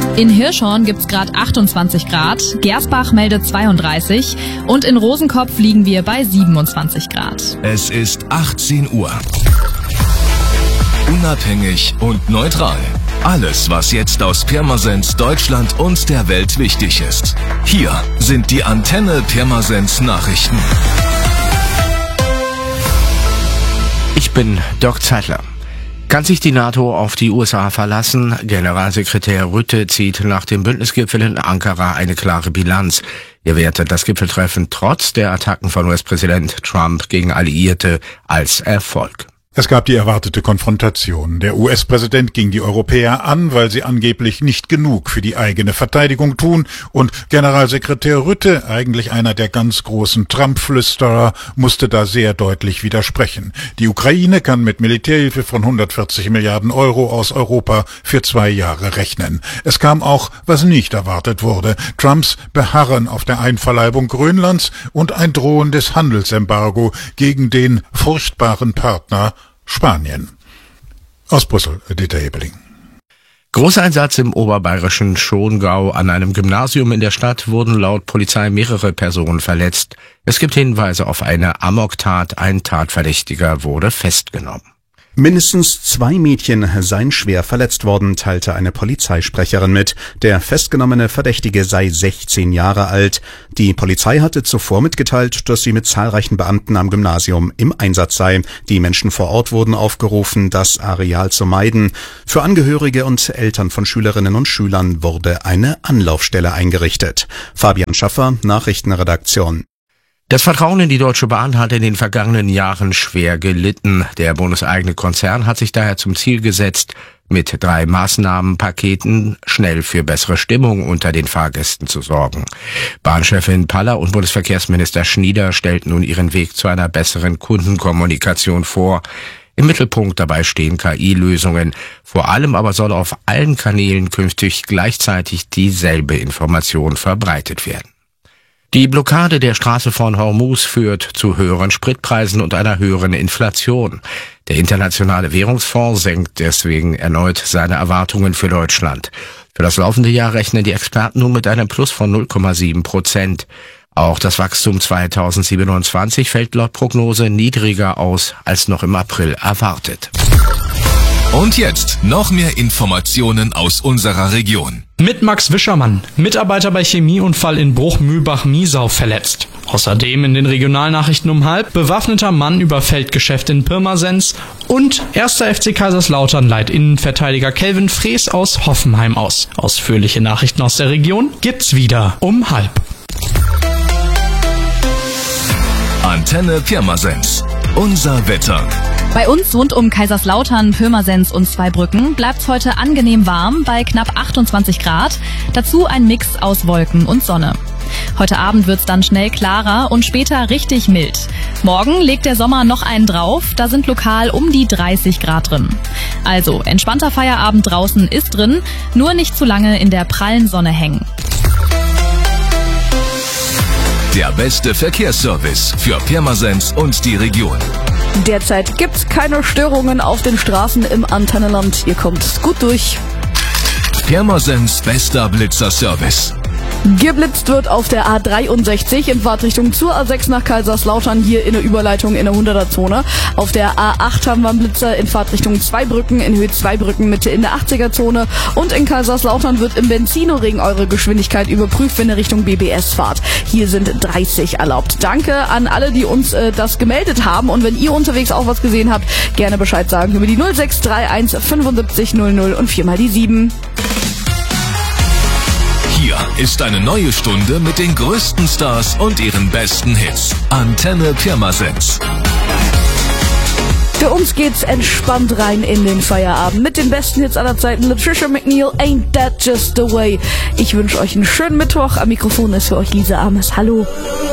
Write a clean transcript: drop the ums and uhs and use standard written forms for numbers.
In Hirschhorn gibt's gerade 28 Grad, Gersbach meldet 32 und in Rosenkopf liegen wir bei 27 Grad. Es ist 18 Uhr. Unabhängig und neutral. Alles, was jetzt aus Pirmasens, Deutschland und der Welt wichtig ist. Hier sind die Antenne Pirmasens Nachrichten. Ich bin Dirk Zeitler. Kann sich die NATO auf die USA verlassen? Generalsekretär Rutte zieht nach dem Bündnisgipfel in Ankara eine klare Bilanz. Er wertet das Gipfeltreffen trotz der Attacken von US-Präsident Trump gegen Alliierte als Erfolg. Es gab die erwartete Konfrontation. Der US-Präsident ging die Europäer an, weil sie angeblich nicht genug für die eigene Verteidigung tun, und Generalsekretär Rutte, eigentlich einer der ganz großen Trump-Flüsterer, musste da sehr deutlich widersprechen. Die Ukraine kann mit Militärhilfe von 140 Milliarden Euro aus Europa für 2 Jahre rechnen. Es kam auch, was nicht erwartet wurde: Trumps Beharren auf der Einverleibung Grönlands und ein drohendes Handelsembargo gegen den furchtbaren Partner Spanien. Aus Brüssel, Dieter Hebeling. Großeinsatz im oberbayerischen Schongau. An einem Gymnasium in der Stadt wurden laut Polizei mehrere Personen verletzt. Es gibt Hinweise auf eine Amoktat. Ein Tatverdächtiger wurde festgenommen. Mindestens 2 Mädchen seien schwer verletzt worden, teilte eine Polizeisprecherin mit. Der festgenommene Verdächtige sei 16 Jahre alt. Die Polizei hatte zuvor mitgeteilt, dass sie mit zahlreichen Beamten am Gymnasium im Einsatz sei. Die Menschen vor Ort wurden aufgerufen, das Areal zu meiden. Für Angehörige und Eltern von Schülerinnen und Schülern wurde eine Anlaufstelle eingerichtet. Fabian Schaffer, Nachrichtenredaktion. Das Vertrauen in die Deutsche Bahn hat in den vergangenen Jahren schwer gelitten. Der bundeseigene Konzern hat sich daher zum Ziel gesetzt, mit 3 Maßnahmenpaketen schnell für bessere Stimmung unter den Fahrgästen zu sorgen. Bahnchefin Paller und Bundesverkehrsminister Schnieder stellten nun ihren Weg zu einer besseren Kundenkommunikation vor. Im Mittelpunkt dabei stehen KI-Lösungen. Vor allem aber soll auf allen Kanälen künftig gleichzeitig dieselbe Information verbreitet werden. Die Blockade der Straße von Hormuz führt zu höheren Spritpreisen und einer höheren Inflation. Der Internationale Währungsfonds senkt deswegen erneut seine Erwartungen für Deutschland. Für das laufende Jahr rechnen die Experten nun mit einem Plus von 0,7%. Auch das Wachstum 2027 fällt laut Prognose niedriger aus als noch im April erwartet. Und jetzt noch mehr Informationen aus unserer Region. Mit Max Wischermann, Mitarbeiter bei Chemieunfall in Bruch-Mühlbach-Miesau, verletzt. Außerdem in den Regionalnachrichten um 12:30, bewaffneter Mann überfällt Geschäft in Pirmasens und 1. FC Kaiserslautern leiht Innenverteidiger Kelvin Frees aus Hoffenheim aus. Ausführliche Nachrichten aus der Region gibt's wieder um 12:30. Antenne Pirmasens. Unser Wetter. Bei uns rund um Kaiserslautern, Pirmasens und Zweibrücken bleibt's heute angenehm warm bei knapp 28 Grad. Dazu ein Mix aus Wolken und Sonne. Heute Abend wird's dann schnell klarer und später richtig mild. Morgen legt der Sommer noch einen drauf, da sind lokal um die 30 Grad drin. Also entspannter Feierabend draußen ist drin, nur nicht zu lange in der prallen Sonne hängen. Der beste Verkehrsservice für Pirmasens und die Region. Derzeit gibt's keine Störungen auf den Straßen im Antennenland. Ihr kommt gut durch. Pirmasens bester Blitzerservice. Geblitzt wird auf der A63 in Fahrtrichtung zur A6 nach Kaiserslautern, hier in der Überleitung in der 100er-Zone. Auf der A8 haben wir einen Blitzer in Fahrtrichtung Zweibrücken, in Höhe Zweibrücken Mitte in der 80er-Zone. Und in Kaiserslautern wird im Benzinoring eure Geschwindigkeit überprüft, wenn ihr Richtung BBS fahrt. Hier sind 30 erlaubt. Danke an alle, die uns das gemeldet haben. Und wenn ihr unterwegs auch was gesehen habt, gerne Bescheid sagen über die 0631 75 00 und 4 mal die 7. Hier ist eine neue Stunde mit den größten Stars und ihren besten Hits. Antenne Pirmasens. Für uns geht's entspannt rein in den Feierabend mit den besten Hits aller Zeiten. Latricia McNeil, Ain't That Just the Way. Ich wünsche euch einen schönen Mittwoch. Am Mikrofon ist für euch Lisa Ames. Hallo.